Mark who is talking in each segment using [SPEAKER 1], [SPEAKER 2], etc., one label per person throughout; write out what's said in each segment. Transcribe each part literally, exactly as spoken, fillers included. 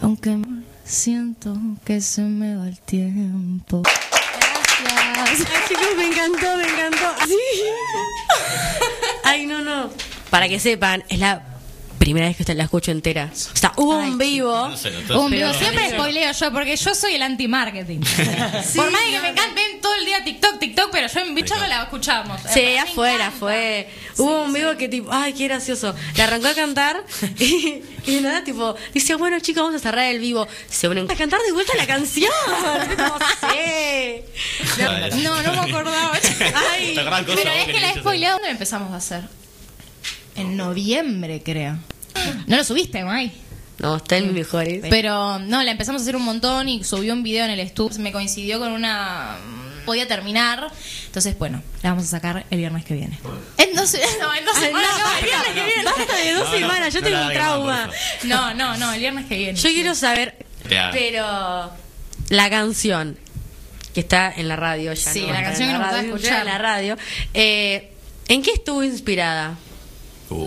[SPEAKER 1] Aunque siento que se me va el tiempo. Gracias.
[SPEAKER 2] Ay, chicos, me encantó, me encantó. Sí. Ay, no, no. Para que sepan, es la primera vez que usted la escucho entera. O sea, hubo
[SPEAKER 1] Ay,
[SPEAKER 2] un vivo.
[SPEAKER 3] No sé, no
[SPEAKER 1] Un vivo.
[SPEAKER 3] pero-
[SPEAKER 1] Siempre spoileo yo, porque yo soy el anti-marketing. Por más de que me encanten todo el día TikTok, TikTok, pero yo en bicho no la escuchamos.
[SPEAKER 2] Sí,
[SPEAKER 1] Me
[SPEAKER 2] afuera,
[SPEAKER 1] encanta.
[SPEAKER 2] fue. Hubo un vivo que tipo, ay, qué gracioso. Le arrancó a cantar y, y nada, tipo, dice, bueno chicos, vamos a cerrar el vivo. Se ponen a cantar de vuelta la canción. No sé.
[SPEAKER 1] No, no me acordaba.
[SPEAKER 2] Ay,
[SPEAKER 3] Esta gran cosa
[SPEAKER 1] Pero
[SPEAKER 3] vos
[SPEAKER 1] es que la he
[SPEAKER 3] querías
[SPEAKER 1] spoileado. ¿Dónde empezamos a hacer? En noviembre, creo. No lo subiste, May.
[SPEAKER 2] no, está en mis mejores.
[SPEAKER 1] Pero no, la empezamos a hacer un montón y subió un video en el estudio. Me coincidió con una... Podía terminar. Entonces, bueno, la vamos a sacar el viernes que viene. En dos, no, en dos
[SPEAKER 2] Ay,
[SPEAKER 1] semanas.
[SPEAKER 2] no,
[SPEAKER 1] No, el viernes que viene.
[SPEAKER 2] Basta de dos
[SPEAKER 3] No, no,
[SPEAKER 2] semanas, yo
[SPEAKER 3] no
[SPEAKER 2] tengo
[SPEAKER 3] la
[SPEAKER 2] un
[SPEAKER 3] hagas más,
[SPEAKER 2] trauma.
[SPEAKER 3] por favor.
[SPEAKER 1] No, no, no, el viernes que viene.
[SPEAKER 2] Yo quiero saber,
[SPEAKER 3] Ya.
[SPEAKER 2] pero la canción que está en la radio ya.
[SPEAKER 1] Sí,
[SPEAKER 2] no
[SPEAKER 1] la
[SPEAKER 2] está
[SPEAKER 1] canción
[SPEAKER 2] en
[SPEAKER 1] que nos
[SPEAKER 2] radio,
[SPEAKER 1] gusta escuchar.
[SPEAKER 2] en la radio. Eh, ¿En qué estuvo inspirada?
[SPEAKER 3] Uh.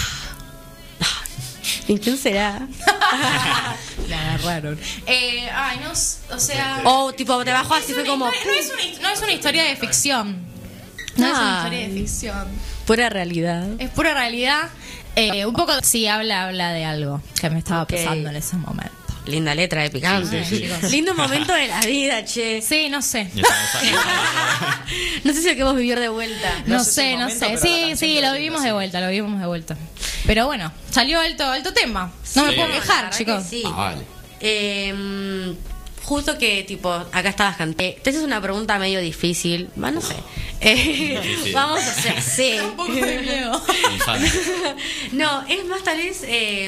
[SPEAKER 2] ¿En quién será?
[SPEAKER 1] La agarraron. Eh, ay, no, s- o sea...
[SPEAKER 2] O tipo, te bajó así,
[SPEAKER 1] es
[SPEAKER 2] fue
[SPEAKER 1] una
[SPEAKER 2] como
[SPEAKER 1] historia- no, es una, hist- no es una historia de ficción. No es una historia de
[SPEAKER 2] Ay.
[SPEAKER 1] ficción.
[SPEAKER 2] pura realidad.
[SPEAKER 1] Es pura realidad. Eh, un poco, sí, habla, habla de algo que me estaba
[SPEAKER 2] Ok.
[SPEAKER 1] pasando en ese momento.
[SPEAKER 2] Linda letra de picante.
[SPEAKER 3] Sí, sí, sí.
[SPEAKER 2] Lindo momento de la vida, che.
[SPEAKER 1] Sí, no sé.
[SPEAKER 3] Ya estamos
[SPEAKER 2] No sé si lo queremos vivir de vuelta.
[SPEAKER 1] No,
[SPEAKER 4] No sé
[SPEAKER 1] sé,
[SPEAKER 4] su
[SPEAKER 1] no
[SPEAKER 4] momento,
[SPEAKER 1] sé.
[SPEAKER 4] pero la
[SPEAKER 1] Sí,
[SPEAKER 4] canción
[SPEAKER 1] sí,
[SPEAKER 4] quedó
[SPEAKER 1] lo
[SPEAKER 4] linda,
[SPEAKER 1] vivimos
[SPEAKER 4] sí.
[SPEAKER 1] de vuelta, lo vivimos de vuelta. Pero bueno, salió alto, alto tema. No me
[SPEAKER 3] Sí.
[SPEAKER 1] puedo
[SPEAKER 2] La
[SPEAKER 1] quejar,
[SPEAKER 2] verdad
[SPEAKER 1] chicos.
[SPEAKER 2] que sí.
[SPEAKER 3] Ah, vale.
[SPEAKER 2] Eh, justo que, tipo, acá estabas cantando. Esta es una pregunta medio difícil. Va, no sé. Eh,
[SPEAKER 3] Difícil.
[SPEAKER 2] vamos a hacer sí.
[SPEAKER 1] Un poco de miedo.
[SPEAKER 3] Infame.
[SPEAKER 2] No, es más tal vez eh,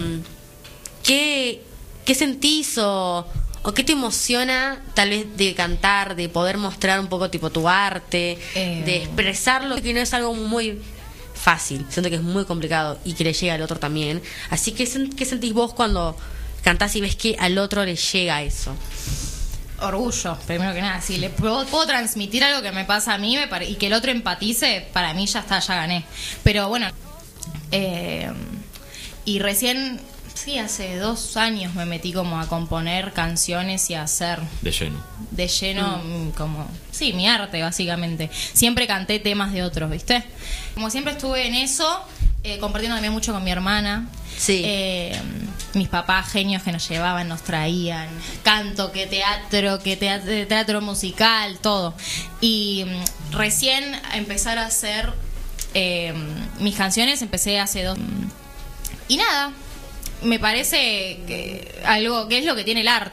[SPEAKER 2] ¿qué, qué sentís o, o qué te emociona tal vez de cantar, de poder mostrar un poco tipo tu arte,
[SPEAKER 1] Eh.
[SPEAKER 2] de expresarlo, que no es algo muy fácil, siento que es muy complicado y que le llega al otro también. Así que sen- ¿qué sentís vos cuando cantás y ves que al otro le llega eso?
[SPEAKER 1] Orgullo, primero que nada. Si le puedo, puedo transmitir algo que me pasa a mí me pare- y que el otro empatice, para mí ya está, ya gané. Pero bueno, eh, y recién, sí, hace dos años me metí como a componer canciones y a hacer
[SPEAKER 3] De lleno.
[SPEAKER 1] de lleno mm, como, sí, mi arte básicamente. Siempre canté temas de otros, ¿viste? Como siempre estuve en eso, eh, compartiendo también mucho con mi hermana.
[SPEAKER 2] Sí.
[SPEAKER 1] Eh, mis papás genios que nos llevaban, nos traían canto, que teatro, que teatro, teatro musical, todo. Y mm, recién a empezar a hacer eh, mis canciones empecé hace dos. Y nada, me parece que algo que es lo que tiene el arte.